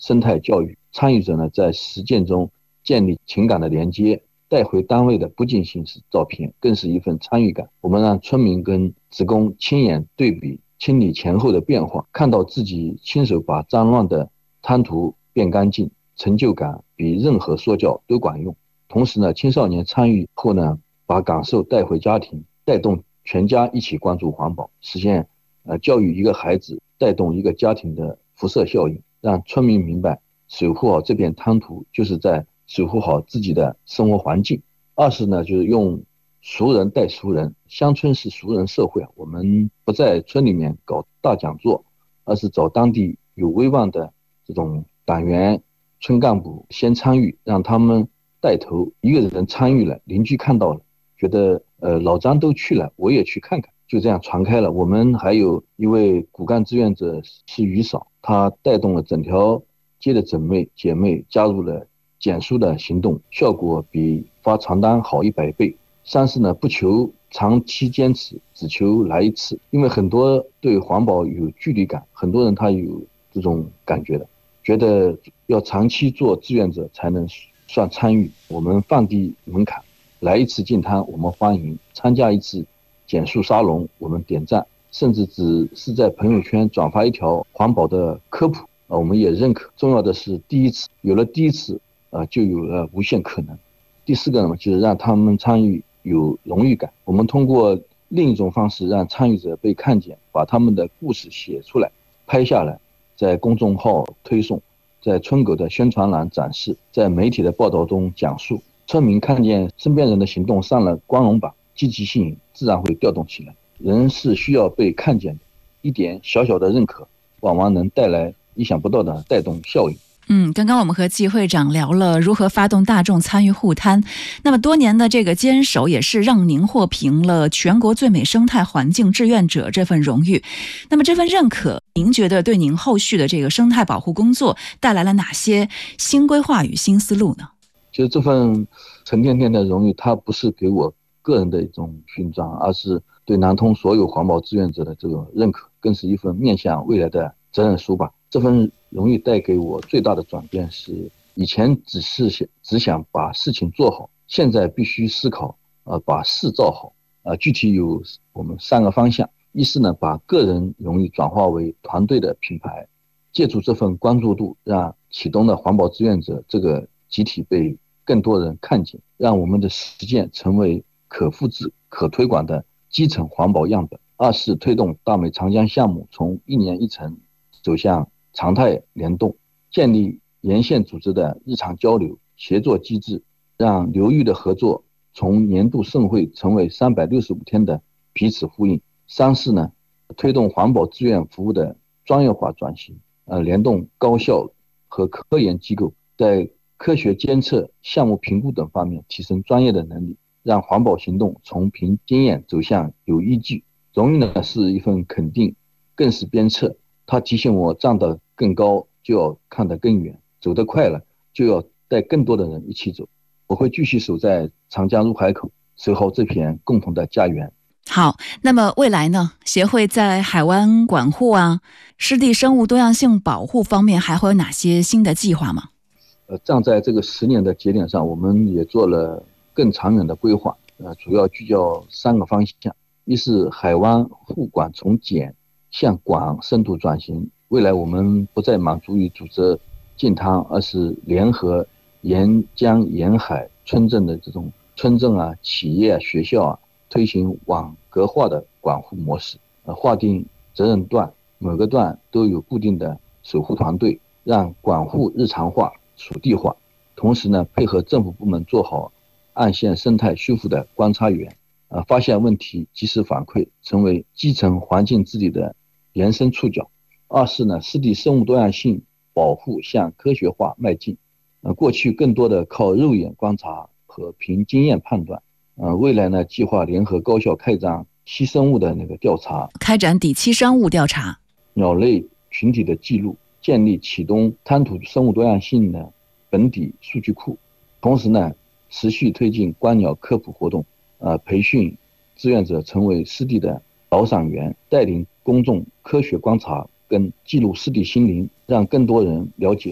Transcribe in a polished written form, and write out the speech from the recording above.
生态教育。参与者呢在实践中建立情感的连接，带回单位的不仅仅是照片，更是一份参与感。我们让村民跟职工亲眼对比清理前后的变化，看到自己亲手把脏乱的滩涂变干净，成就感比任何说教都管用。同时呢，青少年参与后呢，把感受带回家庭，带动全家一起关注环保，实现教育一个孩子带动一个家庭的辐射效应，让村民明白守护好这片滩涂就是在守护好自己的生活环境。二是呢，就是用熟人带熟人，乡村是熟人社会，我们不在村里面搞大讲座，而是找当地有威望的这种党员、村干部先参与，让他们带头，一个人参与了，邻居看到了，觉得老张都去了，我也去看看，就这样传开了。我们还有一位骨干志愿者是于嫂，她带动了整条街的姐妹加入了减速的行动，效果比发传单好100倍。三是呢，不求长期坚持，只求来一次。因为很多对环保有距离感，很多人他有这种感觉的，觉得要长期做志愿者才能算参与。我们放低门槛，来一次净滩我们欢迎，参加一次减速沙龙我们点赞，甚至只是在朋友圈转发一条环保的科普我们也认可。重要的是第一次，有了第一次就有了无限可能。第四个呢，就是让他们参与有荣誉感。我们通过另一种方式让参与者被看见，把他们的故事写出来，拍下来，在公众号推送，在村口的宣传栏展示，在媒体的报道中讲述。村民看见身边人的行动上了光荣榜，积极性自然会调动起来。人是需要被看见的，一点小小的认可往往能带来意想不到的带动效应。 刚刚我们和季会长聊了如何发动大众参与护滩，那么多年的这个坚守也是让您获评了全国最美生态环境志愿者这份荣誉。那么这份认可，您觉得对您后续的这个生态保护工作带来了哪些新规划与新思路呢？ 其实这份沉甸甸的荣誉，它不是给我个人的一种勋章，而是对南通所有环保志愿者的这种认可，更是一份面向未来的责任书吧。这份荣誉带给我最大的转变是，以前只想把事情做好，现在必须思考把事造好。具体有我们3个方向。一是呢，把个人荣誉转化为团队的品牌，借助这份关注度，让启东的环保志愿者这个集体被更多人看见，让我们的实践成为可复制、可推广的基层环保样本。二是推动大美长江项目从1年1层走向常态联动，建立沿线组织的日常交流协作机制，让流域的合作从年度盛会成为365天的彼此呼应。三是呢，推动环保志愿服务的专业化转型，联动高校和科研机构，在科学监测、项目评估等方面提升专业的能力，让环保行动从凭经验走向有依据。荣誉呢是一份肯定，更是鞭策，它提醒我站得更高就要看得更远，走得快了就要带更多的人一起走。我会继续守在长江入海口，守好这片共同的家园。 好，那么未来呢？协会在海湾管护湿地生物多样性保护方面还会有哪些新的计划吗？ 站在这个10年的节点上，我们也做了更长远的规划，主要聚焦3个方向。一是海湾护管从简向广深度转型，未来我们不再满足于组织净滩，而是联合沿江沿海村镇的这种村镇企业学校推行网格化的管护模式，划定责任段，每个段都有固定的守护团队，让管护日常化、属地化。同时呢，配合政府部门做好岸线生态修复的观察员，发现问题及时反馈，成为基层环境治理的延伸触角。二是呢，湿地生物多样性保护向科学化迈进。过去更多的靠肉眼观察和凭经验判断，未来呢，计划联合高校开展栖生物的调查， 开展底栖生物调查， 鸟类群体的记录，建立启东滩涂生物多样性的本地数据库。同时呢，持续推进观鸟科普活动，培训志愿者成为湿地的导赏员，带领公众科学观察跟记录湿地心灵，让更多人了解